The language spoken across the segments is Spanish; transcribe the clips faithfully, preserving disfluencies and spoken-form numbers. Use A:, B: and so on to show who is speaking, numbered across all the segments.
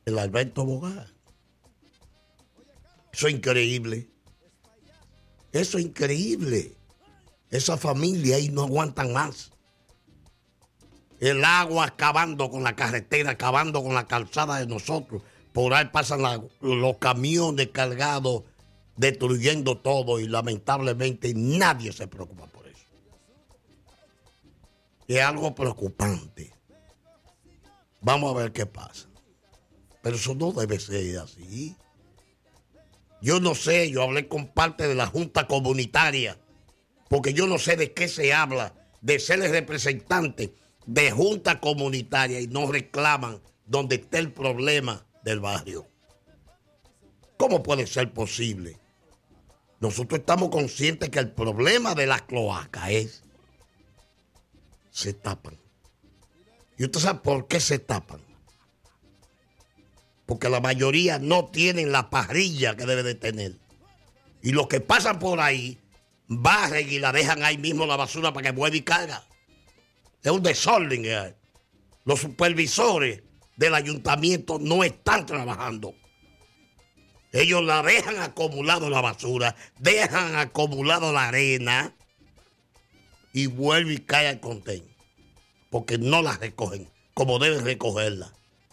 A: el Alberto Bogar. Eso es increíble. Eso es increíble. Esa familia ahí no aguantan más. El agua acabando con la carretera, acabando con la calzada de nosotros. Por ahí pasan la, los camiones cargados, destruyendo todo y lamentablemente nadie se preocupa por eso. Es algo preocupante. Vamos a ver qué pasa. Pero eso no debe ser así. Yo no sé, yo hablé con parte de la Junta Comunitaria, porque yo no sé de qué se habla, de ser el representante de Junta Comunitaria y no reclaman donde está el problema del barrio. ¿Cómo puede ser posible? Nosotros estamos conscientes que el problema de las cloacas es se tapan. ¿Y usted sabe por qué se tapan? Porque la mayoría no tienen la parrilla que debe de tener. Y los que pasan por ahí barren y la dejan ahí mismo la basura para que vuelva y caiga. Es un desorden que hay. Los supervisores del ayuntamiento no están trabajando. Ellos la dejan acumulado la basura, dejan acumulado la arena y vuelve y cae al contenedor. Porque no la recogen como deben recogerla.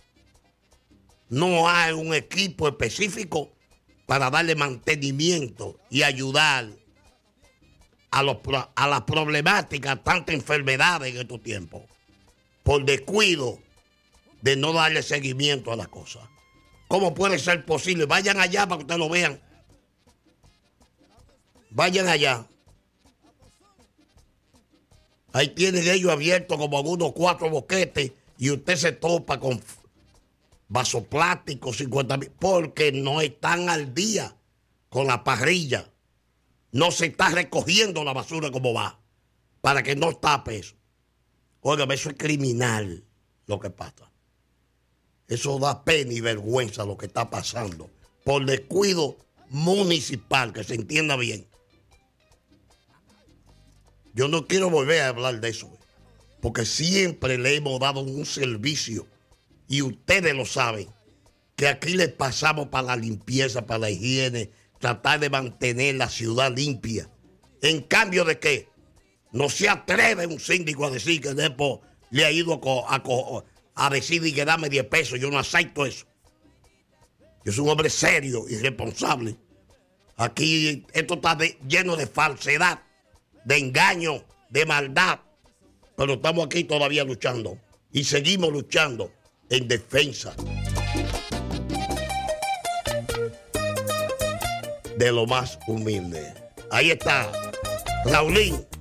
A: No hay un equipo específico para darle mantenimiento y ayudar a, los, a las problemáticas, tantas enfermedades en estos tiempos, por descuido de no darle seguimiento a las cosas. ¿Cómo puede ser posible? Vayan allá para que ustedes lo vean. Vayan allá. Ahí tienen ellos abiertos como algunos cuatro boquetes y usted se topa con vasos plásticos, cincuenta mil, porque no están al día con la parrilla. No se está recogiendo la basura como va, para que no tape eso. Óigame, eso es criminal lo que pasa. Eso da pena y vergüenza lo que está pasando por descuido municipal, que se entienda bien. Yo no quiero volver a hablar de eso, porque siempre le hemos dado un servicio. Y ustedes lo saben, que aquí les pasamos para la limpieza, para la higiene, tratar de mantener la ciudad limpia. En cambio de que no se atreve un síndico a decir que después le ha ido a, a, a decir y que dame diez pesos. Yo no acepto eso. Yo soy un hombre serio y responsable. Aquí esto está de, lleno de falsedad, de engaño, de maldad. Pero estamos aquí todavía luchando. Y seguimos luchando en defensa de lo más humilde. Ahí está, Raulín.